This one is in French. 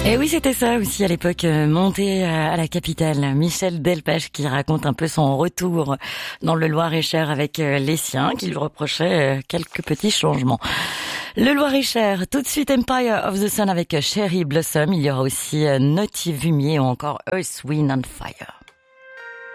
Et oui, c'était ça aussi à l'époque, monté à la capitale. Michel Delpech qui raconte un peu son retour dans le Loir-et-Cher avec les siens, qui lui reprochaient quelques petits changements. Le Loir-et-Cher, tout de suite Empire of the Sun avec Cherry Blossom. Il y aura aussi Naughty Vumier ou encore Earth, Wind and Fire.